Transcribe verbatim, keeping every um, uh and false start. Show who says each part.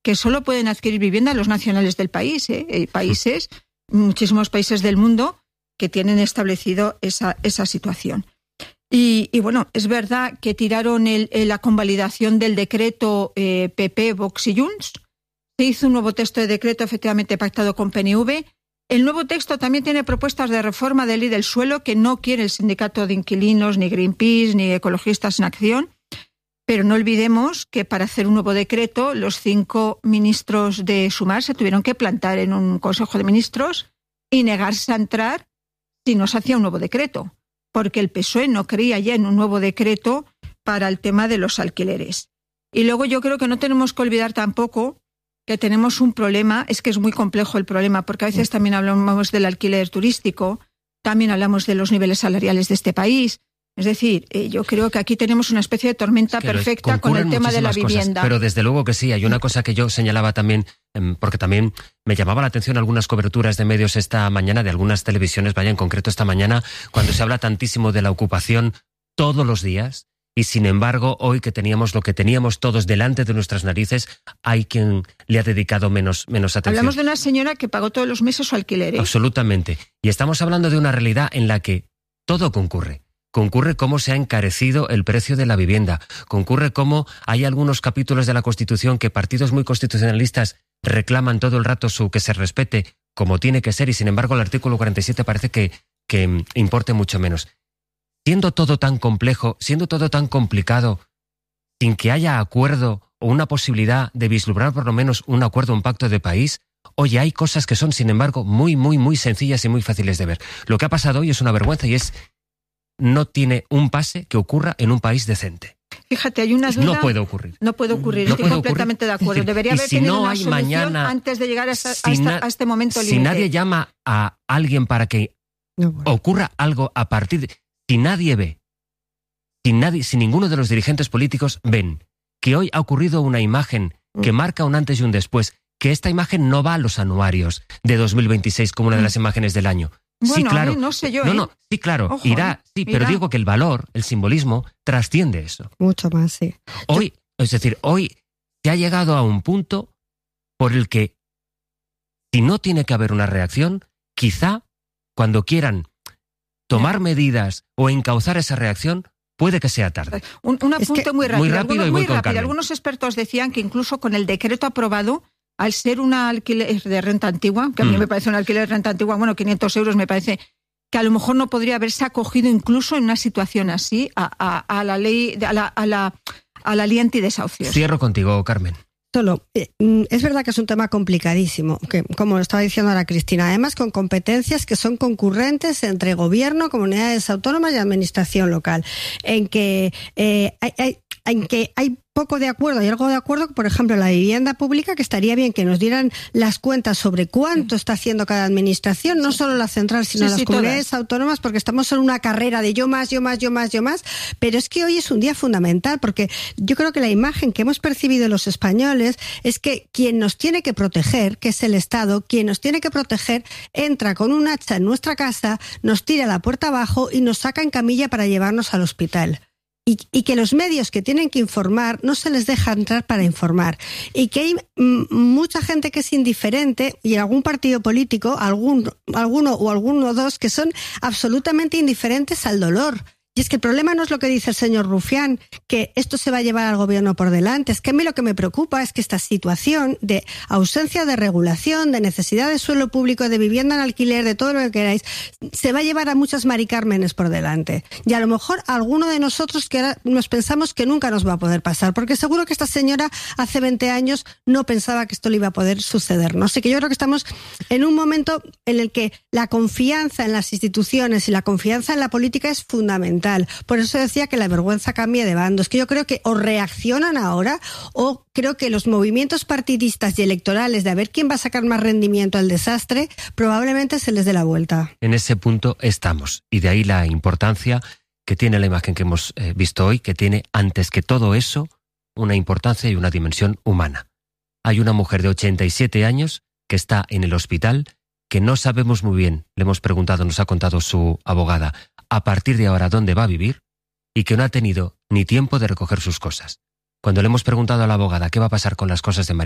Speaker 1: que solo pueden adquirir vivienda los nacionales del país. ¿eh? Hay países, muchísimos países del mundo, que tienen establecido esa, esa situación. Y, y bueno, es verdad que tiraron el, el, la convalidación del decreto eh, P P, Vox y Junts. Se hizo un nuevo texto de decreto efectivamente pactado con P N V. El nuevo texto también tiene propuestas de reforma de ley del suelo que no quiere el sindicato de inquilinos, ni Greenpeace, ni Ecologistas en Acción. Pero no olvidemos que para hacer un nuevo decreto, los cinco ministros de Sumar se tuvieron que plantar en un Consejo de Ministros y negarse a entrar si no se hacía un nuevo decreto, porque el P S O E no creía ya en un nuevo decreto para el tema de los alquileres. Y luego yo creo que no tenemos que olvidar tampoco que tenemos un problema, es que es muy complejo el problema, porque a veces también hablamos del alquiler turístico, también hablamos de los niveles salariales de este país. Es decir, eh, yo creo que aquí tenemos una especie de tormenta es que perfecta con el tema de la vivienda.
Speaker 2: Cosas, pero desde luego que sí, hay una cosa que yo señalaba también, eh, porque también me llamaba la atención algunas coberturas de medios esta mañana, de algunas televisiones, vaya, en concreto esta mañana, cuando se habla tantísimo de la ocupación todos los días, y sin embargo, hoy que teníamos lo que teníamos todos delante de nuestras narices, hay quien le ha dedicado menos, menos atención.
Speaker 1: Hablamos de una señora que pagó todos los meses su alquiler, ¿eh?
Speaker 2: Absolutamente. Y estamos hablando de una realidad en la que todo concurre. Concurre cómo se ha encarecido el precio de la vivienda. Concurre cómo hay algunos capítulos de la Constitución que partidos muy constitucionalistas reclaman todo el rato su que se respete como tiene que ser, y sin embargo el artículo cuarenta y siete parece que, que importe mucho menos. Siendo todo tan complejo, siendo todo tan complicado, sin que haya acuerdo o una posibilidad de vislumbrar por lo menos un acuerdo, un pacto de país, oye, hay cosas que son, sin embargo, muy, muy, muy sencillas y muy fáciles de ver. Lo que ha pasado hoy es una vergüenza y es... no tiene un pase que ocurra en un país decente.
Speaker 1: Fíjate, hay una duda.
Speaker 2: No puede ocurrir.
Speaker 1: No puede ocurrir,
Speaker 2: no
Speaker 1: estoy
Speaker 2: puede
Speaker 1: completamente
Speaker 2: ocurrir.
Speaker 1: de acuerdo.
Speaker 2: Decir,
Speaker 1: Debería haber
Speaker 2: si
Speaker 1: tenido
Speaker 2: no
Speaker 1: una
Speaker 2: hay
Speaker 1: solución
Speaker 2: mañana,
Speaker 1: antes de llegar a, esta,
Speaker 2: si
Speaker 1: a, esta,
Speaker 2: na,
Speaker 1: a este momento límite.
Speaker 2: Si nadie llama a alguien para que no, bueno. ocurra algo a partir de... Si nadie ve, si, nadie, si ninguno de los dirigentes políticos ven que hoy ha ocurrido una imagen que marca un antes y un después, que esta imagen no va a los anuarios de dos mil veintiséis como una de las imágenes del año.
Speaker 1: Bueno,
Speaker 2: sí, claro.
Speaker 1: eh, no sé yo,
Speaker 2: No,
Speaker 1: ¿eh?
Speaker 2: no, sí, claro,
Speaker 1: Ojo,
Speaker 2: irá, sí,
Speaker 1: irá.
Speaker 2: pero digo que el valor, el simbolismo, trasciende eso.
Speaker 3: Mucho más, sí.
Speaker 2: Hoy, es decir, hoy se ha llegado a un punto por el que, si no tiene que haber una reacción, quizá cuando quieran tomar medidas o encauzar esa reacción, puede que sea tarde.
Speaker 1: Un, un apunte
Speaker 2: que
Speaker 1: muy rápido.
Speaker 2: Muy rápido
Speaker 1: Algunos,
Speaker 2: y muy,
Speaker 1: muy
Speaker 2: con
Speaker 1: rápido.
Speaker 2: Carmen.
Speaker 1: Algunos expertos decían que incluso con el decreto aprobado, al ser una alquiler de renta antigua, que a mí mm. me parece un alquiler de renta antigua, bueno, quinientos euros me parece que a lo mejor no podría haberse acogido incluso en una situación así a, a, a la ley, a la, a la, a la ley antidesahucios.
Speaker 2: Cierro contigo, Carmen.
Speaker 3: Solo, eh, es verdad que es un tema complicadísimo, que, como lo estaba diciendo ahora Cristina, además con competencias que son concurrentes entre gobierno, comunidades autónomas y administración local, en que eh, hay, hay, en que hay poco de acuerdo, hay algo de acuerdo, por ejemplo, la vivienda pública, que estaría bien que nos dieran las cuentas sobre cuánto sí. está haciendo cada administración, no sí. solo la central, sino sí, las sí, comunidades todas. autónomas, porque estamos en una carrera de yo más, yo más, yo más, yo más, pero es que hoy es un día fundamental, porque yo creo que la imagen que hemos percibido los españoles es que quien nos tiene que proteger, que es el Estado, quien nos tiene que proteger, entra con un hacha en nuestra casa, nos tira la puerta abajo y nos saca en camilla para llevarnos al hospital. Y, y que los medios que tienen que informar no se les deja entrar para informar. Y que hay m- mucha gente que es indiferente y algún partido político, algún, alguno o alguno o dos, que son absolutamente indiferentes al dolor. Y es que el problema no es lo que dice el señor Rufián, que esto se va a llevar al gobierno por delante. Es que a mí lo que me preocupa es que esta situación de ausencia de regulación, de necesidad de suelo público, de vivienda en alquiler, de todo lo que queráis, se va a llevar a muchas Mari Cármenes por delante. Y a lo mejor a alguno de nosotros que ahora nos pensamos que nunca nos va a poder pasar, porque seguro que esta señora hace veinte años no pensaba que esto le iba a poder suceder. No sé, que yo creo que estamos en un momento en el que la confianza en las instituciones y la confianza en la política es fundamental. Por eso decía que la vergüenza cambia de bando. Es que yo creo que o reaccionan ahora o creo que los movimientos partidistas y electorales de a ver quién va a sacar más rendimiento al desastre probablemente se les dé la vuelta.
Speaker 2: En ese punto estamos y de ahí la importancia que tiene la imagen que hemos eh, visto hoy, que tiene antes que todo eso una importancia y una dimensión humana. Hay una mujer de ochenta y siete años que está en el hospital, que no sabemos muy bien, le hemos preguntado, nos ha contado su abogada, a partir de ahora dónde va a vivir, y que no ha tenido ni tiempo de recoger sus cosas. Cuando le hemos preguntado a la abogada qué va a pasar con las cosas de María